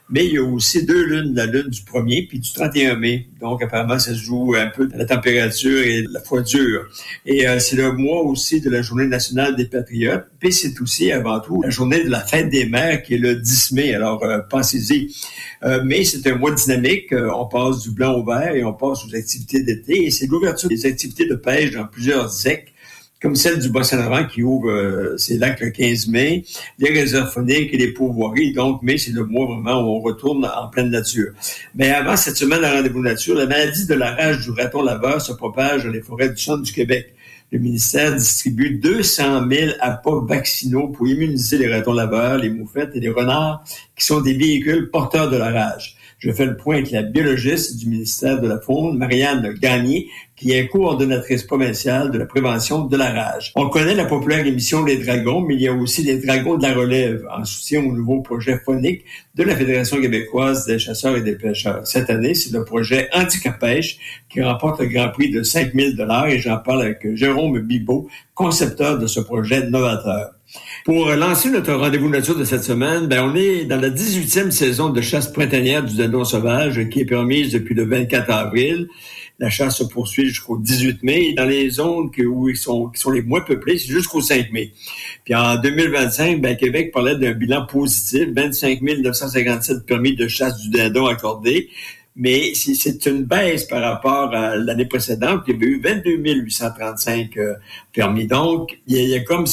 mais il y a aussi 2 lunes, la lune du 1er puis du 31 mai. Donc, apparemment, ça se joue un peu dans la température et la froidure. Et c'est le mois aussi de la Journée nationale des patriotes, puis c'est aussi, avant tout, la journée de la fête des mères qui est le 10 mai. Alors, pensez-y. Mais c'est un mois dynamique. On passe du blanc au vert et on passe aux activités d'été. Et c'est l'ouverture des activités de pêche dans plusieurs ZEC, comme celle du Bas-Saint-Laurent qui ouvre ses lacs le 15 mai, les réserves fauniques et les pourvoiries. Donc, mai, c'est le mois vraiment où on retourne en pleine nature. Mais avant cette semaine de rendez-vous nature, la maladie de la rage du raton laveur se propage dans les forêts du centre du Québec. Le ministère distribue 200 000 appâts vaccinaux pour immuniser les ratons laveurs, les moufettes et les renards qui sont des véhicules porteurs de la rage. Je fais le point avec la biologiste du ministère de la Faune, Marianne Gagné, qui est coordonnatrice provinciale de la prévention de la rage. On connaît la populaire émission Les Dragons, mais il y a aussi les Dragons de la relève, en soutien au nouveau projet phonique de la Fédération québécoise des chasseurs et des pêcheurs. Cette année, c'est le projet Handicap-Pêche qui remporte le grand prix de 5 000 $ et j'en parle avec Jérôme Bibeau, concepteur de ce projet novateur. Pour lancer notre rendez-vous nature de cette semaine, on est dans la 18e saison de chasse printanière du dindon sauvage qui est permise depuis le 24 avril. La chasse se poursuit jusqu'au 18 mai. Et dans les zones qui sont les moins peuplées, c'est jusqu'au 5 mai. Puis en 2025, Québec parlait d'un bilan positif, 25 957 permis de chasse du dindon accordés. Mais c'est une baisse par rapport à l'année précédente. Il y avait eu 22 835 permis. Donc, il y a comme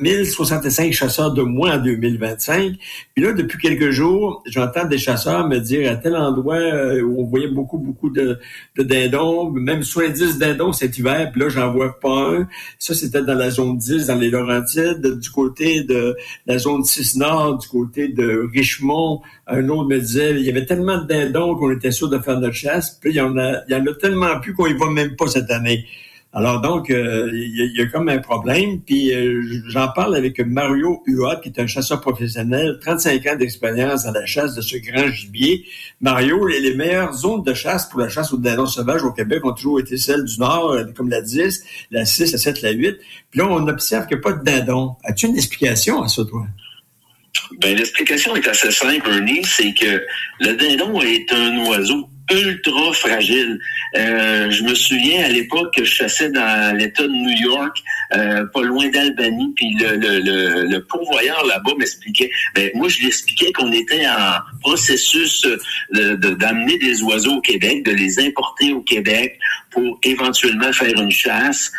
1065 chasseurs de moins en 2025. Puis là, depuis quelques jours, j'entends des chasseurs me dire à tel endroit où on voyait beaucoup de dindons, même 70 dindons cet hiver, puis là, j'en vois pas un. Ça, c'était dans la zone 10, dans les Laurentides, du côté de la zone 6 Nord, du côté de Richemont. Un autre me disait, il y avait tellement de dindons qu'on était sûr de faire notre chasse. Puis il y en a tellement plus qu'on y va même pas cette année. Alors donc, il y a comme un problème. Puis j'en parle avec Mario Huot, qui est un chasseur professionnel, 35 ans d'expérience dans la chasse de ce grand gibier. Mario, les meilleures zones de chasse pour la chasse aux dindons sauvages au Québec ont toujours été celles du Nord, comme la 10, la 6, la 7, la 8. Puis là, on observe qu'il n'y a pas de dindons. As-tu une explication à ça, toi? L'explication est assez simple, Ernie, c'est que le dindon est un oiseau ultra fragile. Je me souviens à l'époque que je chassais dans l'État de New York, pas loin d'Albany, puis le pourvoyeur là-bas m'expliquait. Moi, je lui expliquais qu'on était en processus d'amener des oiseaux au Québec, de les importer au Québec pour éventuellement faire une chasse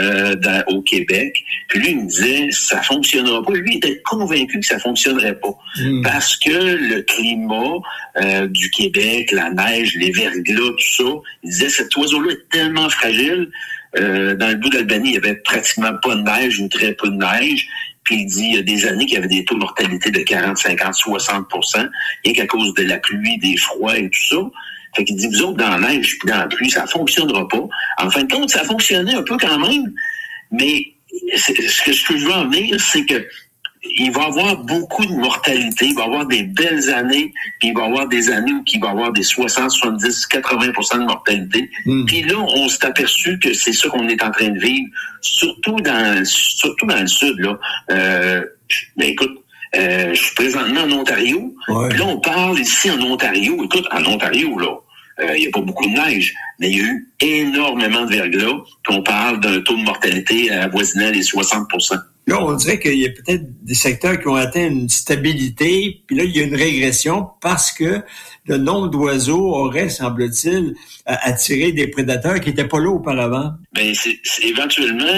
au Québec. Puis lui, il me disait, ça fonctionnera pas. Lui, il était convaincu que ça fonctionnerait pas. Parce que le climat du Québec, la neige, les verglas, tout ça, il disait, cet oiseau-là est tellement fragile. Dans le bout d'Albany, il y avait pratiquement pas de neige ou très peu de neige. Puis il dit, il y a des années qu'il y avait des taux de mortalité de 40, 50, 60%, rien qu'à cause de la pluie, des froids et tout ça. Fait qu'il dit, vous autres, dans la neige puis dans la pluie, ça fonctionnera pas. En fin de compte, ça fonctionnait un peu quand même, mais ce que je veux en venir, c'est que il va y avoir beaucoup de mortalité, il va y avoir des belles années, puis il va y avoir des années où il va y avoir des 60, 70, 80% de mortalité. Puis là, on s'est aperçu que c'est ça qu'on est en train de vivre, surtout dans le sud, là. Écoute, je suis présentement en Ontario, puis là, on parle ici en Ontario. Écoute, en Ontario, là, il n'y a pas beaucoup de neige, mais il y a eu énormément de verglas, puis on parle d'un taux de mortalité avoisinant les 60%. Là, on dirait qu'il y a peut-être des secteurs qui ont atteint une stabilité, puis là, il y a une régression parce que le nombre d'oiseaux aurait, semble-t-il, attiré des prédateurs qui n'étaient pas là auparavant. C'est éventuellement,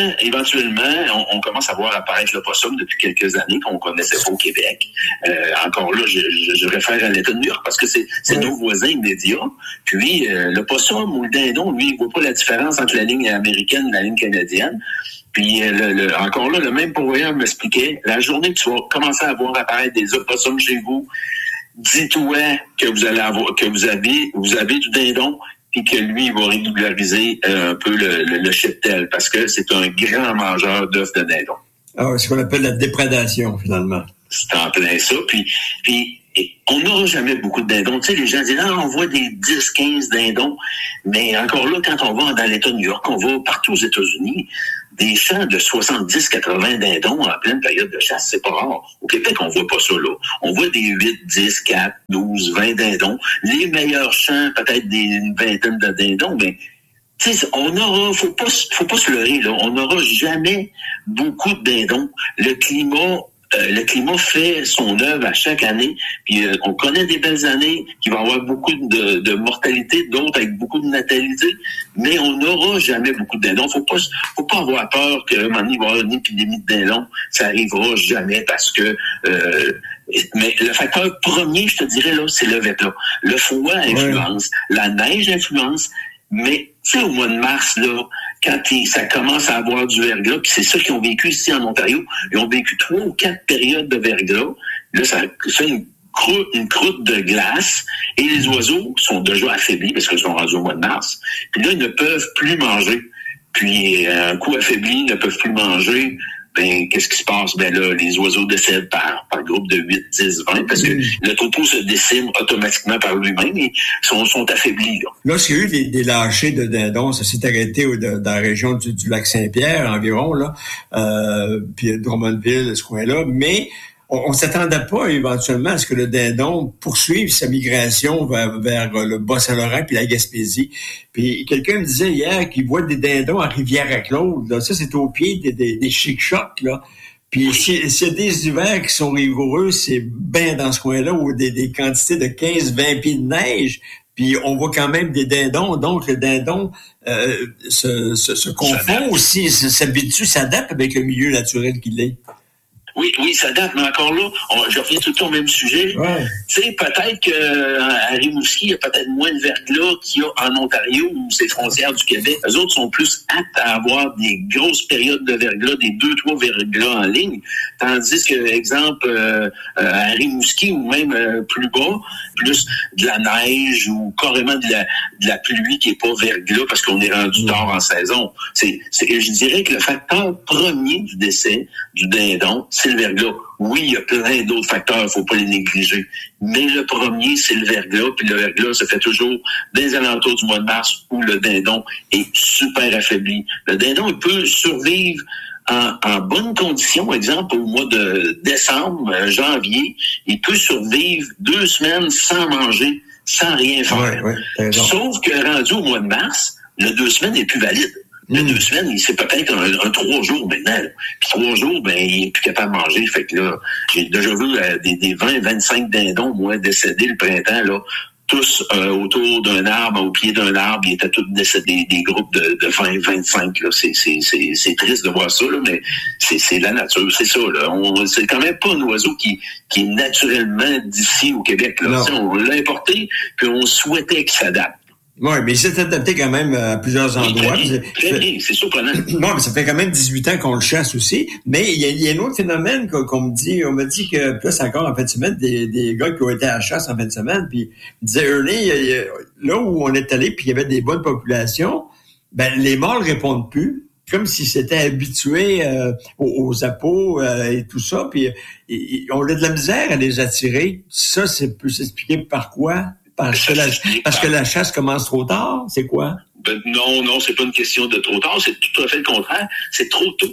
on commence à voir apparaître l'opossum depuis quelques années qu'on connaissait pas au Québec. Encore là, je réfère à l'État de New York parce que c'est nos voisins immédiats. Puis l'opossum ou le dindon, lui, il voit pas la différence entre la ligne américaine et la ligne canadienne. Puis encore là, le même pourvoyeur m'expliquait, la journée que tu vas commencer à voir apparaître des opossums chez vous, dis-toi que vous allez avoir, que vous avez du dindon, puis que lui, il va régulariser un peu le cheptel, parce que c'est un grand mangeur d'œufs de dindon. Ah, c'est ce qu'on appelle la déprédation, finalement. C'est en plein ça. Puis on n'aura jamais beaucoup de dindons. Tu sais, les gens disent, on voit des 10, 15 dindons. Mais encore là, quand on va dans l'État de New York, on va partout aux États-Unis, des champs de 70-80 dindons en pleine période de chasse, c'est pas rare. Au Québec, on voit pas ça, là. On voit des 8, 10, 4, 12, 20 dindons. Les meilleurs champs, peut-être une vingtaine de dindons, mais tu sais, faut pas se leurrer, là. On n'aura jamais beaucoup de dindons. Le climat fait son œuvre à chaque année. Puis on connaît des belles années qui vont avoir beaucoup de mortalité, d'autres avec beaucoup de natalité, mais on n'aura jamais beaucoup de dindons. Faut pas avoir peur qu'à un moment donné, il va y avoir une épidémie de dindons. Ça arrivera jamais parce que mais le facteur premier, je te dirais, là, c'est le verglas. Le froid influence, la neige influence, mais tu sais, au mois de mars, là, quand ça commence à avoir du verglas, puis c'est ça qu'ils ont vécu ici en Ontario, ils ont vécu 3 ou 4 périodes de verglas. Là, ça fait une croûte de glace, et les oiseaux sont déjà affaiblis parce qu'ils sont rendus au mois de mars. Puis là, ils ne peuvent plus manger. Puis, un coup affaibli, ils ne peuvent plus manger. Ben, qu'est-ce qui se passe? Ben là, les oiseaux décèdent par groupe de 8, 10, 20, parce que le troupeau se décime automatiquement par lui-même et sont affaiblis. Là. Lorsqu'il y a eu des lâchers de dindons, ça s'est arrêté dans la région du lac Saint-Pierre environ, là, puis Drummondville, ce coin-là, mais on s'attendait pas éventuellement à ce que le dindon poursuive sa migration vers le Bas-Saint-Laurent puis la Gaspésie. Puis quelqu'un me disait hier qu'il voit des dindons à Rivière-à-Claude. Là. Ça, c'est au pied des chic-chocs, là. Puis s'il y a des hivers qui sont rigoureux, c'est bien dans ce coin-là où des quantités de 15-20 pieds de neige. Puis on voit quand même des dindons. Donc le dindon se confond aussi, s'habitue, s'adapte avec le milieu naturel qu'il est. Oui, ça date, mais encore là, je reviens tout le temps au même sujet. Ouais. Tu sais, peut-être qu'à Rimouski, il y a peut-être moins de verglas qu'il y a en Ontario, où c'est frontière du Québec. Eux autres sont plus aptes à avoir des grosses périodes de verglas, des 2-3 verglas en ligne. Tandis que, exemple, à Rimouski, ou même plus bas, plus de la neige ou carrément de la pluie qui est pas verglas parce qu'on est rendu tard en saison. Je dirais que le facteur premier du décès du dindon, c'est le verglas. Oui, il y a plein d'autres facteurs, il faut pas les négliger. Mais le premier, c'est le verglas. Puis le verglas se fait toujours dans les alentours du mois de mars où le dindon est super affaibli. Le dindon, il peut survivre en bonne condition. Exemple, au mois de décembre, janvier, il peut survivre 2 semaines sans manger, sans rien faire. Sauf que rendu au mois de mars, le 2 semaines n'est plus valide. Le 2 semaines, c'est peut-être un 3 jours maintenant. Puis 3 jours, ben, il est plus capable de manger. Fait que là, j'ai déjà vu des 20-25 dindons, moi, décédés le printemps, là, tous autour d'un arbre, au pied d'un arbre, ils étaient tous décédés, des groupes de 20-25. Là. C'est triste de voir ça, là, mais c'est la nature, c'est ça. Là. C'est quand même pas un oiseau qui est naturellement d'ici au Québec. Là. On l'a importé, puis on souhaitait qu'il s'adapte. Oui, mais il s'est adapté quand même à plusieurs endroits. Très bien, c'est surprenant. Non, mais ça fait quand même 18 ans qu'on le chasse aussi. Mais il y a un autre phénomène qu'on me dit. On m'a dit que, plus encore en fin de semaine, des gars qui ont été à la chasse en fin de semaine, puis ils disaient, Ernie, là où on est allé, puis il y avait des bonnes populations, ben les mâles répondent plus. Comme s'ils s'étaient habitués aux appos et tout ça, puis on a de la misère à les attirer. Ça, c'est peut s'expliquer par quoi? Parce que la chasse commence trop tard, c'est quoi? Ben non, c'est pas une question de trop tard, c'est tout à fait le contraire, c'est trop tôt.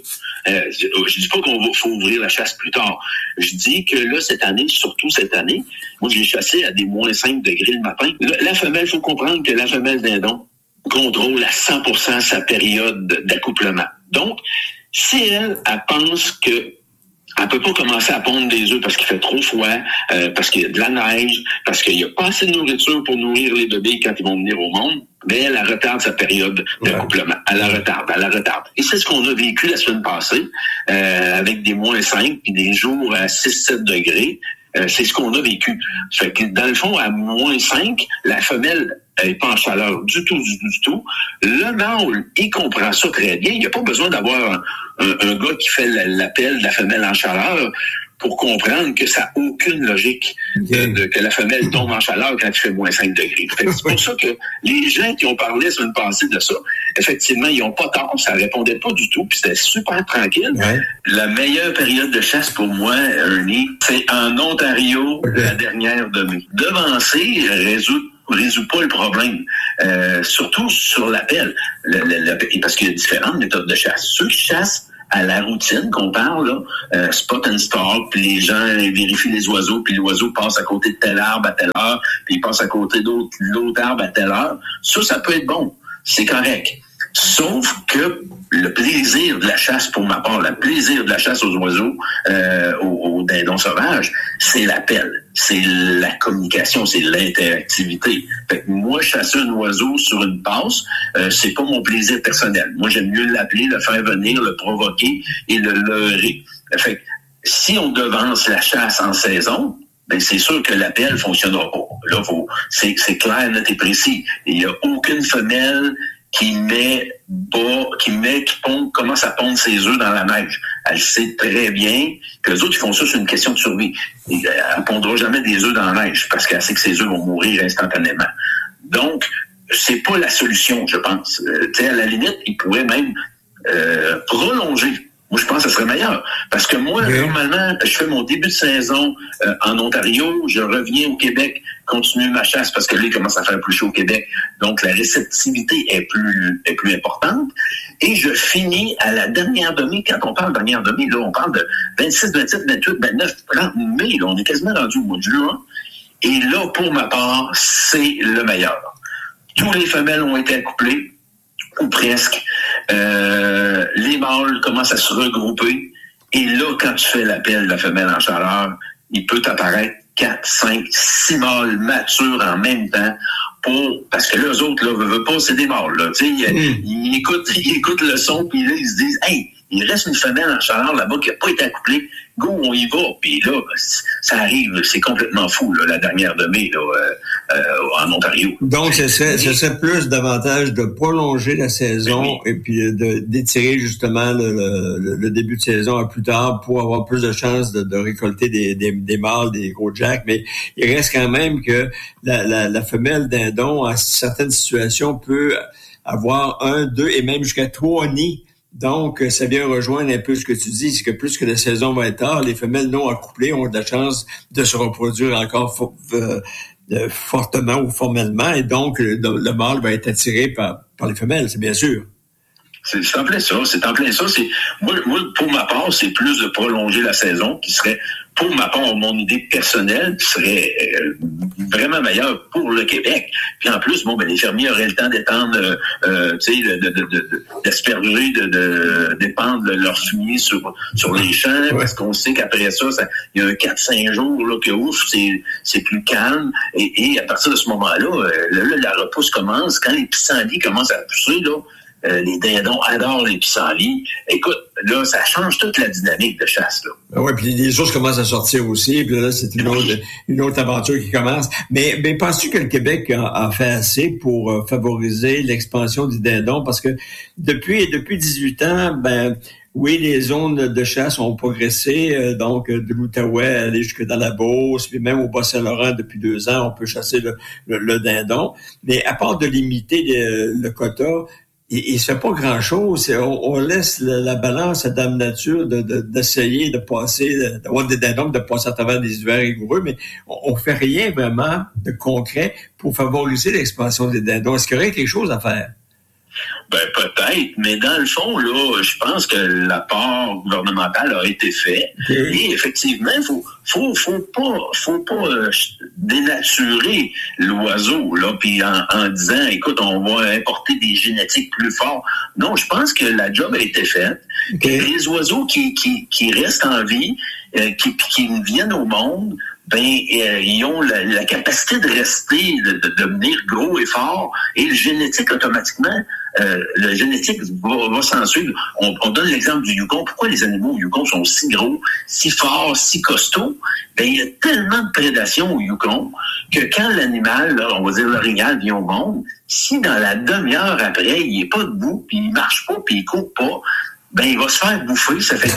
Je dis pas faut ouvrir la chasse plus tard. Je dis que là, surtout cette année, moi j'ai chassé à des moins 5 degrés le matin. La femelle, faut comprendre que la femelle dindon contrôle à 100% sa période d'accouplement. Donc, si elle pense que elle peut pas commencer à pondre des œufs parce qu'il fait trop froid, parce qu'il y a de la neige, parce qu'il y a pas assez de nourriture pour nourrir les bébés quand ils vont venir au monde, mais elle retarde sa période d'accouplement. Elle la retarde. Et c'est ce qu'on a vécu la semaine passée, avec des moins 5 puis des jours à 6-7 degrés. C'est ce qu'on a vécu. Fait que dans le fond, à moins 5, la femelle elle n'est pas en chaleur du tout. Le mâle, il comprend ça très bien. Il n'y a pas besoin d'avoir un gars qui fait l'appel de la femelle en chaleur pour comprendre que ça n'a aucune logique que la femelle tombe en chaleur quand il fait moins 5 degrés. C'est pour ça que les gens qui ont parlé sur une passée de ça, effectivement, ils n'ont pas tort, ça répondait pas du tout, puis c'était super tranquille. Ouais. La meilleure période de chasse pour moi, Ernie, c'est en Ontario, la dernière de mai. Devancer résout pas le problème, surtout sur l'appel, parce qu'il y a différentes méthodes de chasse. Ceux qui chassent à la routine qu'on parle, là, spot and stop, puis les gens vérifient les oiseaux, puis l'oiseau passe à côté de tel arbre à telle heure, puis il passe à côté d'autres arbres à telle heure. Ça peut être bon, c'est correct. Sauf que le plaisir de la chasse, pour ma part, le plaisir de la chasse aux oiseaux, aux dindons sauvages, c'est l'appel, c'est la communication, c'est l'interactivité. Fait que moi, chasser un oiseau sur une passe, c'est pas mon plaisir personnel. Moi, j'aime mieux l'appeler, le faire venir, le provoquer et le leurrer. Fait que si on devance la chasse en saison, ben c'est sûr que l'appel fonctionnera pas. Là, c'est clair, net et précis. Il n'y a aucune femelle qui commence à pondre ses œufs dans la neige. Elle sait très bien que les autres, ils font ça sur une question de survie. Elle ne pondra jamais des œufs dans la neige parce qu'elle sait que ses œufs vont mourir instantanément. Donc, c'est pas la solution, je pense. À la limite, il pourrait même prolonger. Moi, je pense que ça serait meilleur. Parce que moi, normalement, je fais mon début de saison en Ontario, je reviens au Québec, continue ma chasse parce que là, il commence à faire plus chaud au Québec. Donc, la réceptivité est plus importante. Et je finis à la dernière demi. Quand on parle de dernière demi, là, on parle de 26, 27, 28, 29, 30 mai. Là, on est quasiment rendu au mois de juin. Et là, pour ma part, c'est le meilleur. Tous les femelles ont été accouplées, ou presque. Les mâles commencent à se regrouper. Et là, quand tu fais l'appel de la femelle en chaleur, il peut apparaître 4, 5, 6 mâles matures en même temps parce que là, eux autres, là, veulent pas, c'est des mâles, là. Tu sais, ils écoutent le son, puis là, ils se disent, hey, il reste une femelle en chaleur là-bas qui n'a pas été accouplée. Go, on y va. Puis là, ça arrive, c'est complètement fou, là, la dernière de mai, là, en Ontario. Donc, ce serait plus davantage de prolonger la saison et puis d'étirer justement le début de saison à plus tard pour avoir plus de chances de récolter des mâles, des gros jacks. Mais il reste quand même que la femelle dindon, en certaines situations, peut avoir 1, 2 et même jusqu'à 3 nids. Donc, ça vient rejoindre un peu ce que tu dis, c'est que plus que la saison va être tard, les femelles non accouplées ont de la chance de se reproduire encore fortement ou formellement, et donc le mâle va être attiré par les femelles, c'est bien sûr. C'est en plein ça. Moi, pour ma part, c'est plus de prolonger la saison qui serait, pour ma part, mon idée personnelle, qui serait vraiment meilleure pour le Québec. Puis en plus, les fermiers auraient le temps d'étendre, d'asperger, d'épandre leur fumier sur les champs, parce qu'on sait qu'après ça, il y a un 4-5 jours là que c'est plus calme. Et à partir de ce moment-là, la repousse commence. Quand les pissenlits commencent à pousser, là, les dindons adorent les pissenlits. Écoute, là, ça change toute la dynamique de chasse, là. Oui, puis les ours commencent à sortir aussi, puis là, c'est une autre aventure qui commence. Mais penses-tu que le Québec a fait assez pour favoriser l'expansion du dindon? Parce que depuis 18 ans, oui, les zones de chasse ont progressé, donc de l'Outaouais aller jusque dans la Beauce, puis même au Bas-Saint-Laurent, depuis 2 ans, on peut chasser le dindon. Mais à part de limiter le quota, il se fait pas grand-chose. On laisse la balance à Dame Nature d'essayer de passer, d'avoir des dindons, de passer à travers des hivers rigoureux, mais on fait rien vraiment de concret pour favoriser l'expansion des dindons. Est-ce qu'il y aurait quelque chose à faire? Peut-être, mais dans le fond, là, je pense que l'apport gouvernemental a été fait. Et effectivement, faut pas dénaturer l'oiseau, là, puis en disant, écoute, on va importer des génétiques plus forts. Non, je pense que la job a été faite. Et les oiseaux qui restent en vie, qui viennent au monde, ils ont la capacité de rester, de devenir gros et fort, et le génétique automatiquement, le génétique va s'en suivre. On donne l'exemple du Yukon. Pourquoi les animaux au Yukon sont si gros, si forts, si costauds? Il y a tellement de prédation au Yukon que quand l'animal, là, on va dire l'orignal, vient au monde, si dans la demi-heure après, il est pas debout, puis il marche pas, puis il court pas, il va se faire bouffer. Ça fait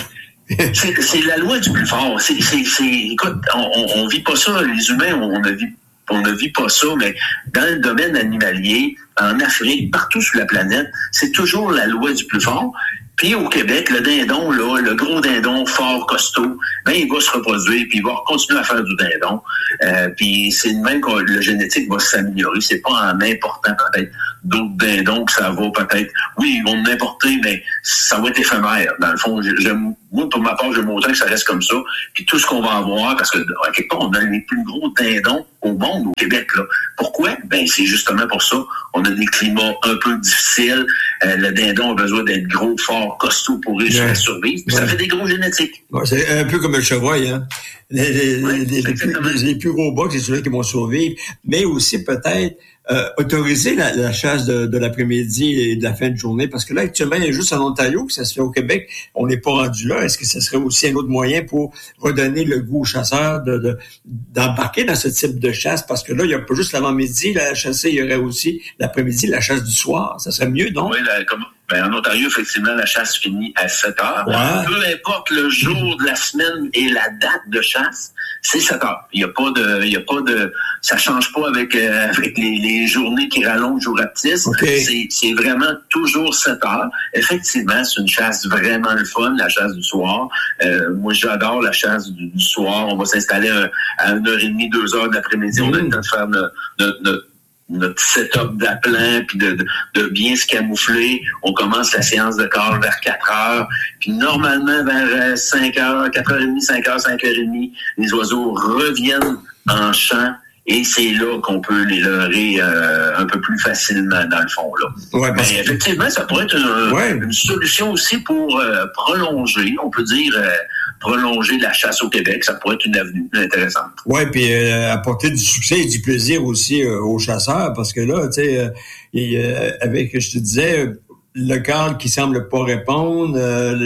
C'est la loi du plus fort. Écoute, on vit pas ça, les humains, on ne vit pas ça, mais dans le domaine animalier, en Afrique, partout sur la planète, c'est toujours la loi du plus fort. Puis au Québec, le dindon, là, le gros dindon fort, costaud, ben il va se reproduire, puis il va continuer à faire du dindon. Puis c'est de même que le génétique va s'améliorer. C'est pas en important peut-être d'autres dindons que ça va peut-être. Oui, ils vont en importer, mais ça va être éphémère. Dans le fond, moi, pour ma part, j'aime autant que ça reste comme ça. Puis tout ce qu'on va avoir, parce que à quelque part, on a les plus gros dindons au monde, au Québec, là. Pourquoi? Ben, c'est justement pour ça. On a des climats un peu difficiles. Le dindon a besoin d'être gros, fort, costaud pour réussir à survivre. Puis ça fait des gros génétiques. Ouais, c'est un peu comme le chevreuil, hein. Les plus gros bas, c'est ceux-là qui vont survivre. Mais aussi, peut-être, autoriser la chasse de l'après-midi et de la fin de journée, parce que là, actuellement, il y a juste en Ontario que ça se fait au Québec. On n'est pas rendu là. Est-ce que ce serait aussi un autre moyen pour redonner le goût aux chasseurs d'embarquer dans ce type de chasse? Parce que là, il n'y a pas juste l'avant-midi, la chasser, il y aurait aussi l'après-midi, la chasse du soir. Ça serait mieux, non? Oui, en Ontario, effectivement, la chasse finit à 7 heures. Ouais. Peu importe le jour de la semaine et la date de chasse, c'est 7 heures. Il y a pas de, ça change pas avec les journées qui rallongent ou rapetissent. Okay. C'est vraiment toujours 7 heures. Effectivement, c'est une chasse vraiment le fun, la chasse du soir. Moi, j'adore la chasse du soir. On va s'installer à 1h30, 2h de l'après-midi. On a le temps de faire notre setup d'appelant, puis de bien se camoufler. On commence la séance de corps vers 4 heures. Puis normalement, vers 5 heures, 4h30, 5 heures, 5h30, les oiseaux reviennent en chant. Et c'est là qu'on peut les leurrer un peu plus facilement, dans le fond, là. Ouais, mais effectivement, ça pourrait être une solution aussi pour prolonger, on peut dire, prolonger la chasse au Québec. Ça pourrait être une avenue intéressante. Oui, puis apporter du succès et du plaisir aussi aux chasseurs, parce que là, tu sais, avec, je te disais, le cadre qui semble pas répondre,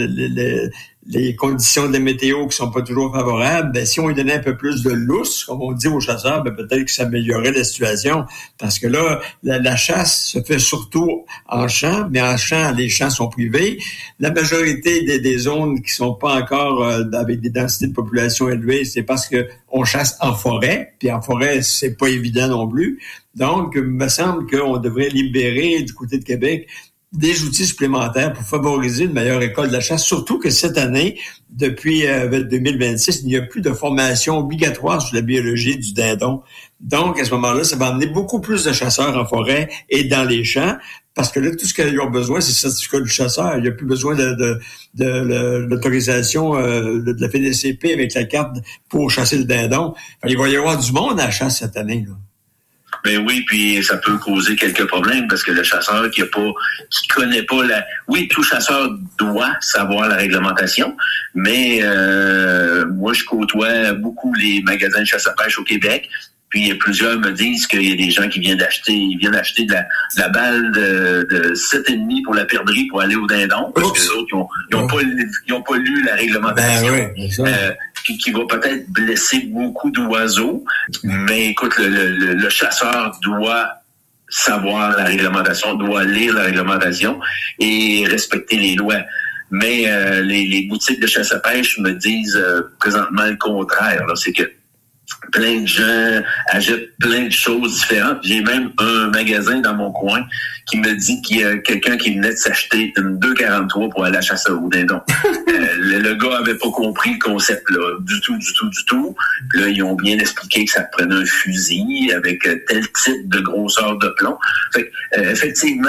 les conditions de météo qui sont pas toujours favorables, ben si on lui donnait un peu plus de lousse, comme on dit aux chasseurs, ben peut-être que ça améliorerait la situation. Parce que là, la chasse se fait surtout en champ, mais en champ, les champs sont privés. La majorité des zones qui sont pas encore avec des densités de population élevées, c'est parce que on chasse en forêt, puis en forêt, c'est pas évident non plus. Donc, il me semble qu'on devrait libérer du côté de Québec des outils supplémentaires pour favoriser une meilleure école de la chasse, surtout que cette année, depuis 2026, il n'y a plus de formation obligatoire sur la biologie du dindon. Donc, à ce moment-là, ça va amener beaucoup plus de chasseurs en forêt et dans les champs, parce que là, tout ce qu'ils ont besoin, c'est le certificat du chasseur. Il n'y a plus besoin de l'autorisation de la FDCP avec la carte pour chasser le dindon. Enfin, il va y avoir du monde à la chasse cette année, là. Ben oui, puis ça peut causer quelques problèmes parce que le chasseur qui connaît pas oui, tout chasseur doit savoir la réglementation, mais moi je côtoie beaucoup les magasins de chasse à pêche au Québec. Puis plusieurs me disent qu'il y a des gens qui viennent acheter de la balle de 7,5 pour la perdrix pour aller au dindon, parce que les autres ils ont pas lu la réglementation. Ben oui, qui va peut-être blesser beaucoup d'oiseaux. Mais écoute, le chasseur doit savoir la réglementation, doit lire la réglementation et respecter les lois. Mais les boutiques de chasse à pêche me disent présentement le contraire. Là, c'est que plein de gens achètent plein de choses différentes. J'ai même un magasin dans mon coin qui me dit qu'il y a quelqu'un qui venait de s'acheter une 2,43 pour aller à la chasse au dindon. Le gars avait pas compris le concept là, du tout. Puis là, ils ont bien expliqué que ça prenait un fusil avec tel type de grosseur de plomb. Fait effectivement,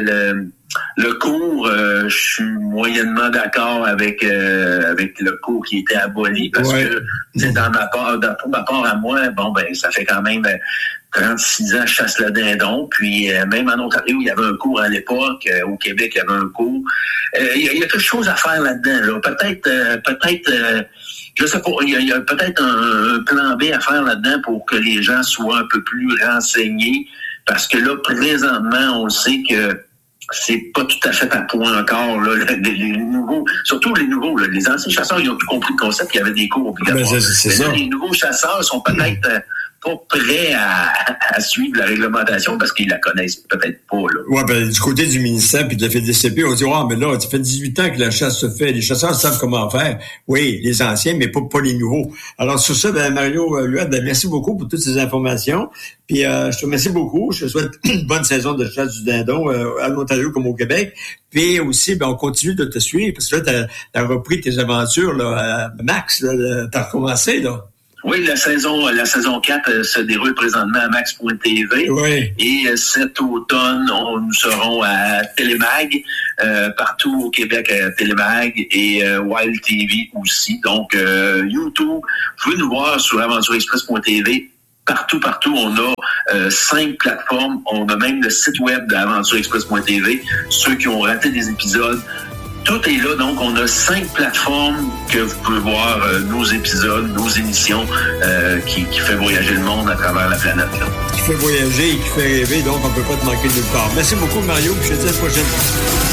le cours, je suis moyennement d'accord avec le cours qui était aboli parce que pour ma part à moi, bon ben ça fait quand même 36 ans que je chasse le dindon, puis même en Ontario, il y avait un cours à l'époque, au Québec, il y avait un cours. Il y a quelque chose à faire là-dedans, là. Peut-être je sais pas, il y a peut-être un plan B à faire là-dedans pour que les gens soient un peu plus renseignés, parce que là, présentement, on sait que c'est pas tout à fait à point encore, là, les nouveaux, surtout les nouveaux, là, les anciens chasseurs, ils ont tout compris le concept qu'il y avait des cours obligatoires. C'est ça. Là, les nouveaux chasseurs sont peut-être pas prêts à suivre la réglementation parce qu'ils la connaissent peut-être pas, là. Ouais, ben, du côté du ministère puis de la FDCP, on dit, mais là, ça fait 18 ans que la chasse se fait. Les chasseurs savent comment faire. Oui, les anciens, mais pas les nouveaux. Alors, sur ça, ben, Mario Huard, ben, merci beaucoup pour toutes ces informations. Puis, je te remercie beaucoup. Je te souhaite une bonne saison de chasse du dindon, à l'Ontario comme au Québec. Puis aussi, ben, on continue de te suivre parce que là, t'as repris tes aventures, là, à Max, là, t'as recommencé, là. Oui, la saison 4 se déroule présentement à Max.tv. Oui. Et cet automne, nous serons à Télémag, partout au Québec à Télémag et Wild TV aussi. Donc, YouTube, vous pouvez nous voir sur aventureexpress.tv. Partout, on a 5 plateformes. On a même le site web d'AventureExpress.tv. Ceux qui ont raté des épisodes, tout est là. Donc, on a 5 plateformes que vous pouvez voir nos épisodes, nos émissions qui fait voyager le monde à travers la planète, là. Qui fait voyager et qui fait rêver, donc on ne peut pas te manquer de nulle part. Merci beaucoup, Mario, puis je te dis à la prochaine fois.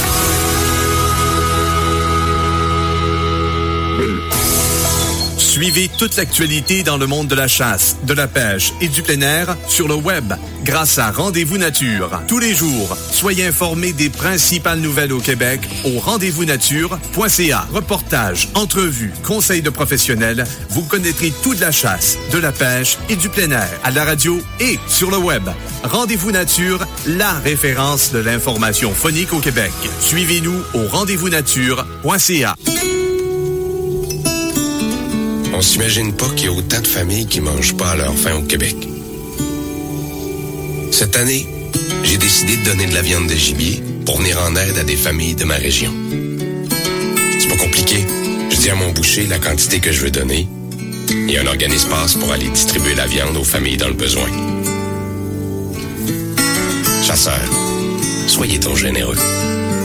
Suivez toute l'actualité dans le monde de la chasse, de la pêche et du plein air sur le web grâce à Rendez-vous Nature. Tous les jours, soyez informés des principales nouvelles au Québec au rendez-vous-nature.ca. Reportages, entrevues, conseils de professionnels, vous connaîtrez tout de la chasse, de la pêche et du plein air à la radio et sur le web. Rendez-vous Nature, la référence de l'information phonique au Québec. Suivez-nous au rendez-vous-nature.ca. On s'imagine pas qu'il y a autant de familles qui mangent pas à leur faim au Québec. Cette année, j'ai décidé de donner de la viande de gibier pour venir en aide à des familles de ma région. C'est pas compliqué. Je dis à mon boucher la quantité que je veux donner et un organisme passe pour aller distribuer la viande aux familles dans le besoin. Chasseurs, soyez donc généreux.